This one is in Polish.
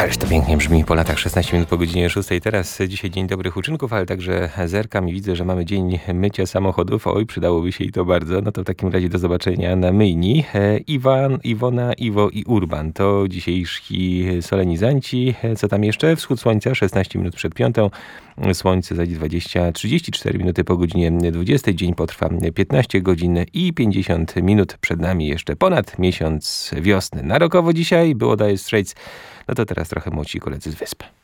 Ależ to pięknie brzmi po latach, 16 minut po godzinie 6. Teraz dzisiaj dzień dobrych uczynków, ale także zerkam i widzę, że mamy dzień mycia samochodów. Oj, przydałoby się i to bardzo. No to w takim razie do zobaczenia na myjni. Iwan, Iwona, Iwo i Urban to dzisiejsi solenizanci. Co tam jeszcze? Wschód słońca, 16 minut przed 5. Słońce zajdzie 34 minuty po godzinie 20. Dzień potrwa 15 godzin i 50 minut. Przed nami jeszcze ponad miesiąc wiosny. Na rokowo dzisiaj było Dire Straits. No to teraz trochę młodsi koledzy z Wysp.